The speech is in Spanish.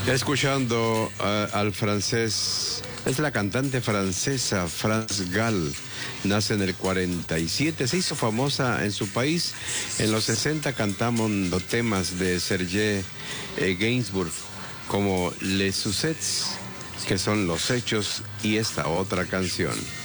Escuchando al francés, es la cantante francesa France Gall. Nace en el 47, se hizo famosa en su país. En los 60 cantamos temas de Serge Gainsbourg, como Les Succès, que son los hechos, y esta otra canción.